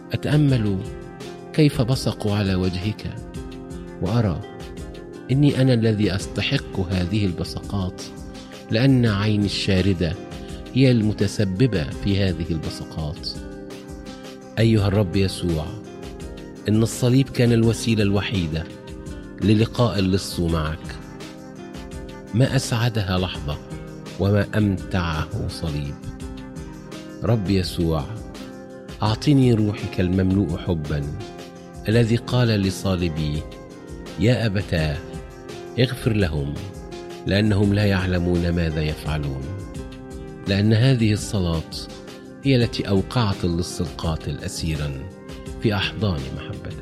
أتأمل كيف بصقوا على وجهك وأرى إني أنا الذي أستحق هذه البصقات، لأن عيني الشاردة هي المتسببة في هذه البصقات. أيها الرب يسوع، إن الصليب كان الوسيلة الوحيدة للقاء اللص معك. ما أسعدها لحظة وما أمتعه صليب. رب يسوع، أعطني روحك المملوء حبا، الذي قال لصالبيه: يا أبتاه اغفر لهم لأنهم لا يعلمون ماذا يفعلون. لأن هذه الصلاة هي التي أوقعت اللص القاتل أسيرا في أحضان محبتك.